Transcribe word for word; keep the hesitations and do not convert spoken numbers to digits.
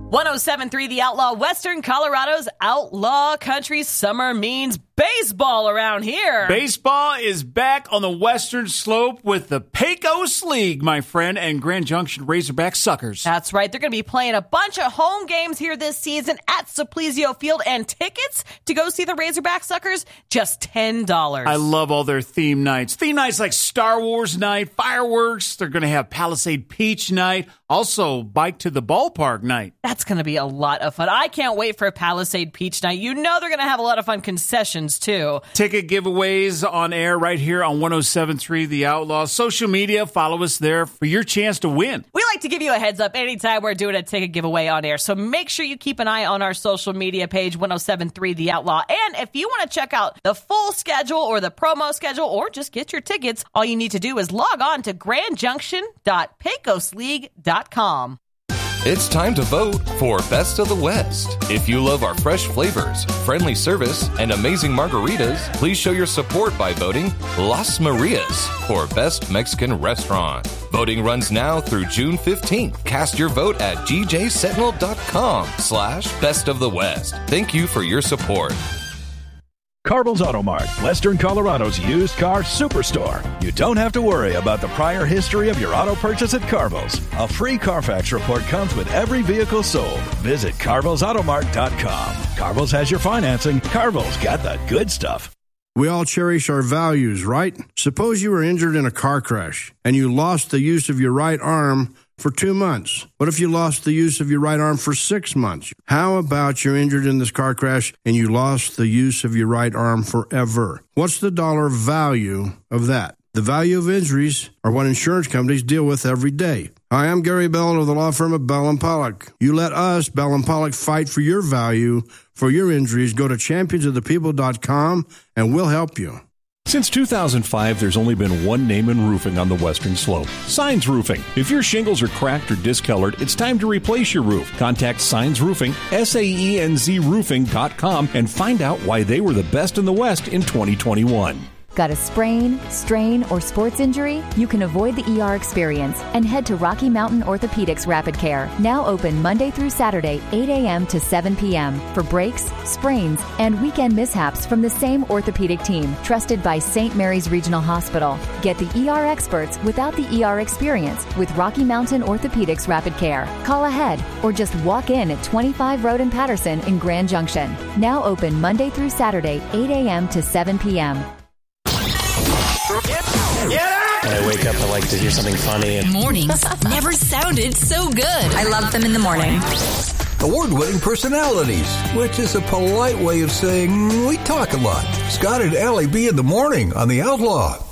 one oh seven point three The Outlaw, Western Colorado's outlaw country summer means baseball around here. Baseball is back on the Western Slope with the Pecos League, my friend, and Grand Junction Razorback Suckers. That's right. They're going to be playing a bunch of home games here this season at Suplizio Field, and tickets to go see the Razorback Suckers, just ten dollars. I love all their theme nights. Theme nights like Star Wars night, fireworks. They're going to have Palisade Peach night, also Bike to the Ballpark night. That's going to be a lot of fun. I can't wait for Palisade Peach night. You know they're going to have a lot of fun concessions too. Ticket giveaways on air right here on one oh seven point three The Outlaw. Social media, follow us there for your chance to win. We like to give you a heads up anytime we're doing a ticket giveaway on air, so make sure you keep an eye on our social media page, one oh seven point three The Outlaw. And if you want to check out the full schedule or the promo schedule or just get your tickets, all you need to do is log on to grand junction dot pecos league dot com. It's time to vote for Best of the West. If you love our fresh flavors, friendly service, and amazing margaritas, please show your support by voting Las Marias for Best Mexican Restaurant. Voting runs now through June fifteenth. Cast your vote at g j sentinel dot com slash best of the west. Thank you for your support. Carville's Auto Mart, Western Colorado's used car superstore. You don't have to worry about the prior history of your auto purchase at Carville's. A free Carfax report comes with every vehicle sold. Visit carvilles auto mart dot com. Carville's has your financing. Carville's got the good stuff. We all cherish our values, right? Suppose you were injured in a car crash and you lost the use of your right arm for two months. What if you lost the use of your right arm for six months? How about you're injured in this car crash and you lost the use of your right arm forever? What's the dollar value of that? The value of injuries are what insurance companies deal with every day. Hi, I'm Gary Bell of the law firm of Bell and Pollock. You let us, Bell and Pollock, fight for your value, for your injuries. Go to champions of the people dot com and we'll help you. Since two thousand five, there's only been one name in roofing on the Western Slope, Signs Roofing. If your shingles are cracked or discolored, it's time to replace your roof. Contact Signs Roofing, S A E N Z roofing dot com, and find out why they were the best in the West in twenty twenty-one. Got a sprain, strain, or sports injury? You can avoid the E R experience and head to Rocky Mountain Orthopedics Rapid Care, now open Monday through Saturday, eight a.m. to seven p.m. for breaks, sprains, and weekend mishaps from the same orthopedic team, trusted by Saint Mary's Regional Hospital. Get the E R experts without the E R experience with Rocky Mountain Orthopedics Rapid Care. Call ahead or just walk in at twenty-five Road in Patterson in Grand Junction. Now open Monday through Saturday, eight a.m. to seven p.m. When I wake up, I like to hear something funny. Mornings never sounded so good. I love them in the morning. Award-winning personalities, which is a polite way of saying we talk a lot. Scott and Allie B in the morning on The Outlaw.